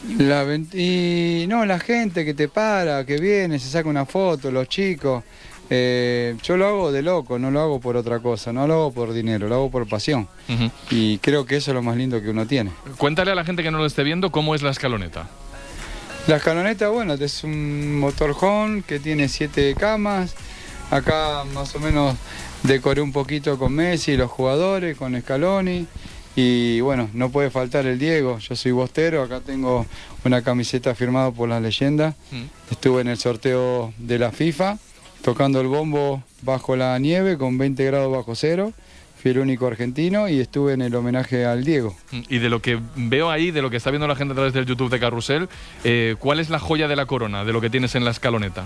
Y no, la gente que te para, que viene, se saca una foto, los chicos. Yo lo hago de loco, no lo hago por otra cosa, no lo hago por dinero, lo hago por pasión. Y creo que eso es lo más lindo que uno tiene. Cuéntale a la gente que no lo esté viendo cómo es la escaloneta. La escaloneta, bueno, es un motorhome que tiene 7 camas. Acá más o menos decoré un poquito con Messi, los jugadores, con Scaloni. Y bueno, no puede faltar el Diego, yo soy bostero, acá tengo una camiseta firmada por las leyendas. Estuve en el sorteo de la FIFA, tocando el bombo bajo la nieve con 20 grados bajo cero. Fui el único argentino y estuve en el homenaje al Diego. Y de lo que veo ahí, de lo que está viendo la gente a través del YouTube de Carrusel, ¿cuál es la joya de la corona, de lo que tienes en la escaloneta?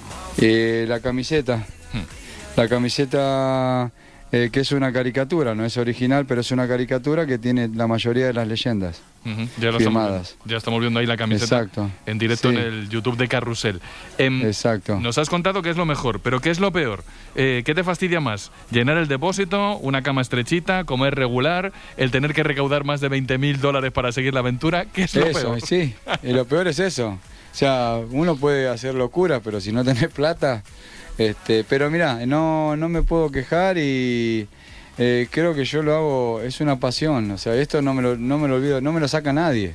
La camiseta. La camiseta que es una caricatura, no es original, pero es una caricatura que tiene la mayoría de las leyendas firmadas. Ya estamos viendo ahí la camiseta. Exacto. En directo Sí. en el YouTube de Carrusel. Exacto. Nos has contado qué es lo mejor, pero ¿qué es lo peor? ¿Qué te fastidia más? ¿Llenar el depósito, una cama estrechita, comer regular, el tener que recaudar más de $20.000 para seguir la aventura? ¿Qué es lo peor? Sí, y lo peor es eso. O sea, uno puede hacer locura, pero si no tenés plata... pero mirá, no me puedo quejar y creo que yo lo hago, es una pasión, o sea, esto no me lo olvido, no me lo saca nadie.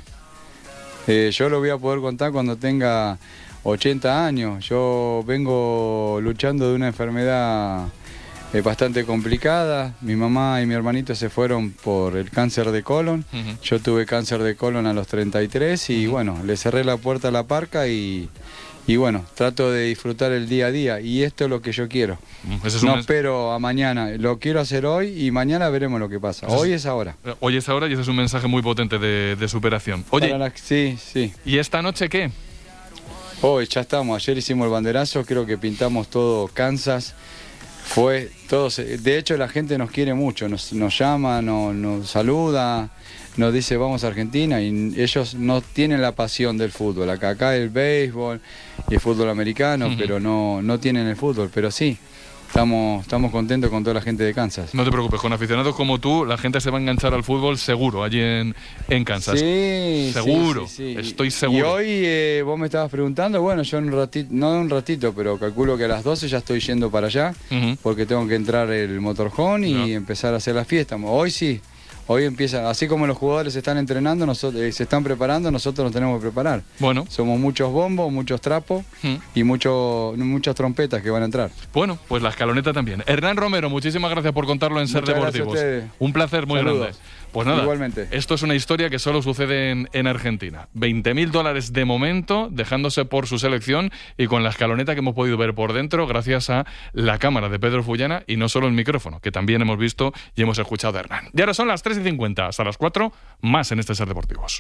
Yo lo voy a poder contar cuando tenga 80 años, yo vengo luchando de una enfermedad bastante complicada, mi mamá y mi hermanito se fueron por el cáncer de colon, yo tuve cáncer de colon a los 33 y bueno, le cerré la puerta a la parca y bueno, trato de disfrutar el día a día y esto es lo que yo quiero. No espero a mañana, lo quiero hacer hoy y mañana veremos lo que pasa. Hoy es ahora. Hoy es ahora y ese es un mensaje muy potente de superación. Oye, sí. ¿Y esta noche qué? Hoy ya estamos, ayer hicimos el banderazo, creo que pintamos todo Kansas. Fue todo, de hecho la gente nos quiere mucho, nos llama, nos saluda, nos dice vamos a Argentina y ellos no tienen la pasión del fútbol, acá el béisbol y el fútbol americano, pero no tienen el fútbol, pero sí, estamos contentos con toda la gente de Kansas. No te preocupes, con aficionados como tú, la gente se va a enganchar al fútbol seguro, allí en Kansas. Sí, seguro, sí. Estoy seguro. Y hoy vos me estabas preguntando, bueno, yo no un ratito, pero calculo que a las 12 ya estoy yendo para allá, porque tengo que entrar el motorhome y empezar a hacer la fiesta. Hoy sí. Hoy empieza, así como los jugadores se están entrenando, se están preparando, nosotros nos tenemos que preparar. Bueno. Somos muchos bombos, muchos trapos y muchas trompetas que van a entrar. Bueno, pues la escaloneta también. Hernán Romero, muchísimas gracias por contarlo en Ser Deportivos. Un placer muy grande. Pues nada, igualmente. Esto es una historia que solo sucede en Argentina. $20.000 de momento, dejándose por su selección y con la escaloneta que hemos podido ver por dentro gracias a la cámara de Pedro Fullana y no solo el micrófono, que también hemos visto y hemos escuchado a Hernán. Y ahora son las 3:50, hasta las 4, más en este Ser Deportivos.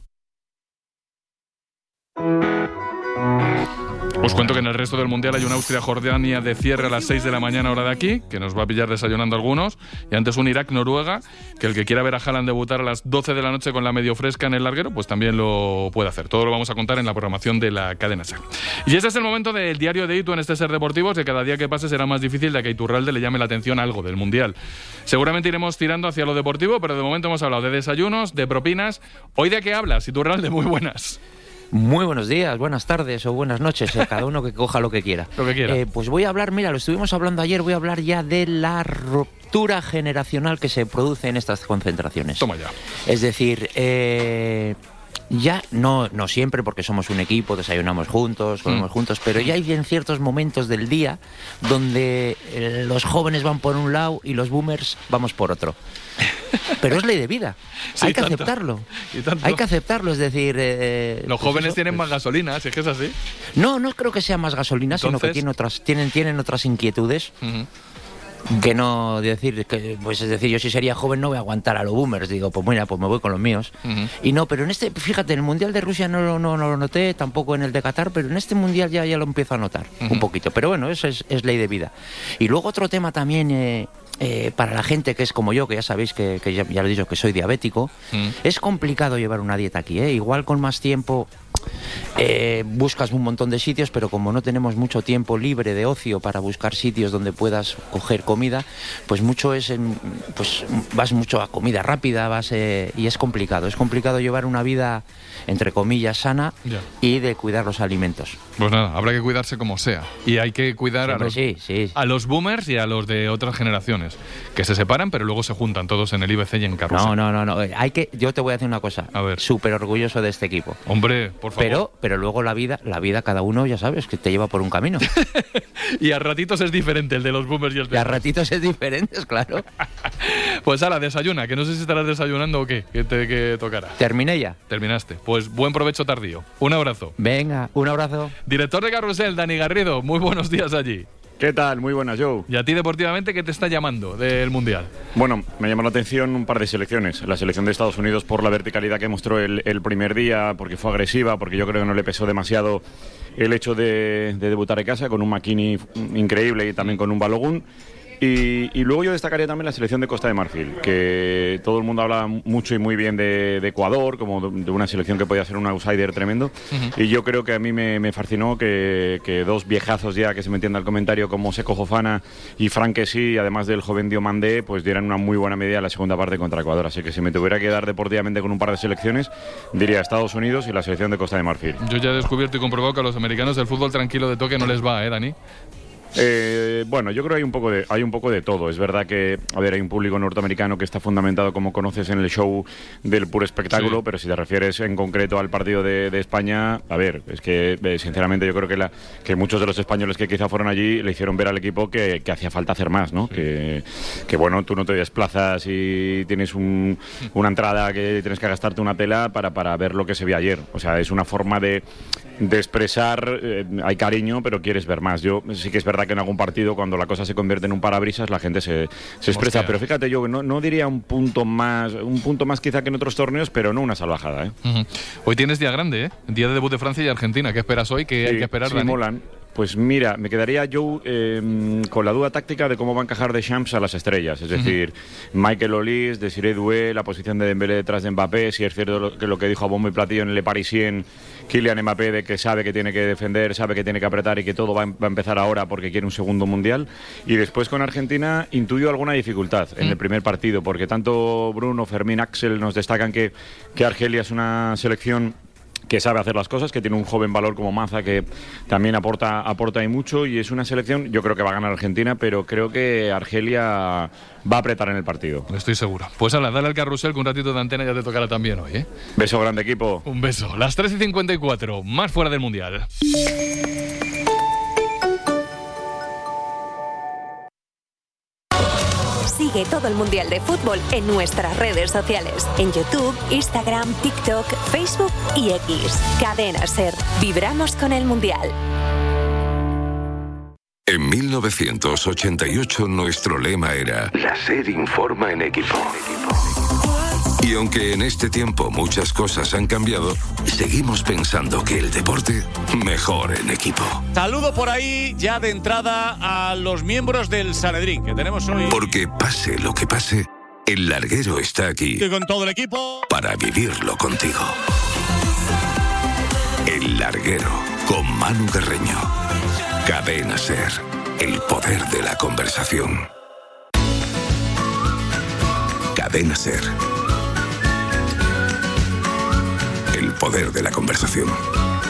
Os cuento que en el resto del Mundial hay una Austria-Jordania de cierre a las 6 de la mañana hora de aquí, que nos va a pillar desayunando algunos, y antes un Irak-Noruega, que el que quiera ver a Haaland debutar a las 12 de la noche con la medio fresca en el larguero, pues también lo puede hacer. Todo lo vamos a contar en la programación de la cadena SER. Y este es el momento del diario de Itu en este Ser Deportivos, que cada día que pase será más difícil de que a Iturralde le llame la atención algo del Mundial. Seguramente iremos tirando hacia lo deportivo, pero de momento hemos hablado de desayunos, de propinas. ¿Hoy de qué hablas, Iturralde? Muy buenas. Muy buenos días, buenas tardes o buenas noches, cada uno que coja lo que quiera. Lo que quiera. Pues voy a hablar, mira, lo estuvimos hablando ayer, voy a hablar ya de la ruptura generacional que se produce en estas concentraciones. Toma ya. Es decir, ya no siempre, porque somos un equipo, desayunamos juntos, comemos juntos, pero ya hay en ciertos momentos del día donde los jóvenes van por un lado y los boomers vamos por otro. Pero es ley de vida. Sí, hay que tanto. aceptarlo. Y tanto. Hay que aceptarlo, es decir... los jóvenes tienen más gasolina, si es que es así. No creo que sea más gasolina, Entonces... sino que tienen otras inquietudes. Que no decir que, pues es decir, yo si sería joven no voy a aguantar a los boomers, digo, pues mira, pues me voy con los míos. Y no, pero en este, fíjate, en el Mundial de Rusia no lo noté, tampoco en el de Qatar, pero en este Mundial ya lo empiezo a notar un poquito. Pero bueno, eso es ley de vida. Y luego otro tema también para la gente que es como yo, que ya sabéis que ya lo he dicho, que soy diabético, es complicado llevar una dieta aquí, ¿eh? Igual con más tiempo buscas un montón de sitios, pero como no tenemos mucho tiempo libre de ocio para buscar sitios donde puedas coger comida, pues mucho pues vas mucho a comida rápida, y es complicado llevar una vida entre comillas sana y de cuidar los alimentos. Pues nada, habrá que cuidarse como sea, y hay que cuidar a los boomers y a los de otras generaciones, que se separan pero luego se juntan todos en el IBC y en Carrusel. No, yo te voy a decir una cosa, súper orgulloso de este equipo. Hombre, por favor. Pero luego la vida cada uno, ya sabes, que te lleva por un camino. Y a ratitos es diferente el de los boomers y el de... Y a ratitos es diferente, claro. Pues ala, desayuna, que no sé si estarás desayunando o qué, que tocará. Terminé ya. Terminaste. Pues buen provecho tardío. Un abrazo. Venga, un abrazo. Director de Carrusel, Dani Garrido, muy buenos días allí. ¿Qué tal? Muy buenas, Joe. ¿Y a ti deportivamente qué te está llamando del Mundial? Bueno, me llamó la atención un par de selecciones. La selección de Estados Unidos por la verticalidad que mostró el primer día, porque fue agresiva, porque yo creo que no le pesó demasiado el hecho de debutar en casa con un McKinney increíble y también con un Balogun. Y luego yo destacaría también la selección de Costa de Marfil, que todo el mundo habla mucho y muy bien de Ecuador, como de una selección que podía ser un outsider tremendo. Y yo creo que a mí me fascinó que dos viejazos ya, que se me entienda el comentario, como Seko Fofana y Frank Kessie, además del joven Diomandé, pues dieran una muy buena medida en la segunda parte contra Ecuador. Así que si me tuviera que dar deportivamente con un par de selecciones, diría Estados Unidos y la selección de Costa de Marfil. Yo ya he descubierto y comprobado que a los americanos el fútbol tranquilo de toque no les va, Dani. Bueno, yo creo que hay un poco de todo. Es verdad que, hay un público norteamericano que está fundamentado, como conoces, en el show del puro espectáculo, pero si te refieres en concreto al partido de España, es que sinceramente yo creo que muchos de los españoles que quizá fueron allí le hicieron ver al equipo que hacía falta hacer más, ¿no? Que bueno, tú no te desplazas y tienes una entrada que tienes que gastarte una tela para ver lo que se vio ayer. O sea, es una forma de expresar, hay cariño, pero quieres ver más. Yo sí que es verdad que en algún partido, cuando la cosa se convierte en un parabrisas, la gente se expresa. Pero fíjate, yo no diría un punto más quizá que en otros torneos, pero no una salvajada, ¿eh? Hoy tienes día grande, día de debut de Francia y Argentina. ¿Qué esperas hoy? ¿Qué hay que esperar, Dani? Molan. Pues mira, me quedaría yo con la duda táctica de cómo va a encajar Deschamps a las estrellas. Es decir, Michael Olise, Desiré Doué, la posición de Dembélé detrás de Mbappé. Si es cierto lo que dijo a bombo y platillo en Le Parisien Kylian Mbappé, de que sabe que tiene que defender, sabe que tiene que apretar y que todo va a empezar ahora porque quiere un segundo mundial. Y después con Argentina intuyo alguna dificultad en el primer partido, porque tanto Bruno, Fermín, Axel nos destacan que Argelia es una selección que sabe hacer las cosas, que tiene un joven valor como Maza, que también aporta y mucho, y es una selección, yo creo que va a ganar Argentina, pero creo que Argelia va a apretar en el partido. Estoy seguro. Pues dale al Carrusel, que un ratito de antena ya te tocará también hoy, ¿eh? Beso grande, equipo. Un beso. Las 3:54, más fuera del Mundial. Sigue todo el Mundial de Fútbol en nuestras redes sociales, en YouTube, Instagram, TikTok, Facebook y X. Cadena SER. Vibramos con el Mundial. En 1988 nuestro lema era La SER informa en equipo. Y aunque en este tiempo muchas cosas han cambiado, seguimos pensando que el deporte mejor en equipo. Saludo por ahí ya de entrada a los miembros del Sanedrín que tenemos hoy. Porque pase lo que pase, el larguero está aquí. Y con todo el equipo. Para vivirlo contigo. El larguero con Manu Carreño. Cadena SER. El poder de la conversación. Cadena SER. El poder de la conversación.